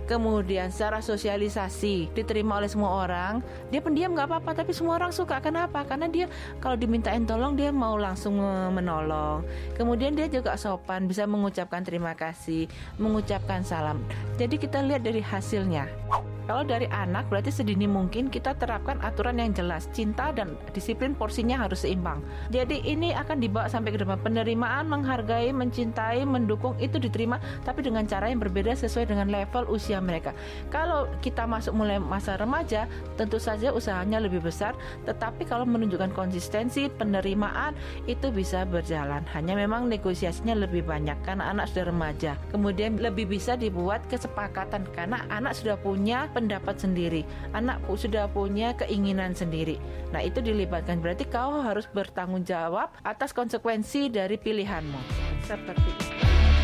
Kemudian secara sosialisasi diterima oleh semua orang. Dia pendiam nggak apa-apa, tapi semua orang suka. Kenapa? Karena dia kalau dimintain tolong dia mau langsung menolong. Kemudian dia juga sopan, bisa mengucapkan terima kasih, mengucapkan salam. Jadi kita lihat dari hasilnya. Kalau dari anak berarti sedini mungkin kita terapkan aturan yang jelas, cinta dan disiplin porsinya harus seimbang. Jadi ini akan dibawa sampai ke depan. Penerimaan, menghargai, mencintai, mendukung itu diterima, tapi dengan cara yang berbeda sesuai dengan level usia mereka. Kalau kita masuk mulai masa remaja, tentu saja usahanya lebih besar, tetapi kalau menunjukkan konsistensi, penerimaan itu bisa berjalan. Hanya memang negosiasinya lebih banyak karena anak sudah remaja. Kemudian lebih bisa dibuat kesepakatan karena anak sudah punya pendapat sendiri, anak sudah punya keinginan sendiri. Nah, itu dilibatkan, berarti kau harus bertanggung jawab atas konsekuensi dari pilihanmu. Seperti itu.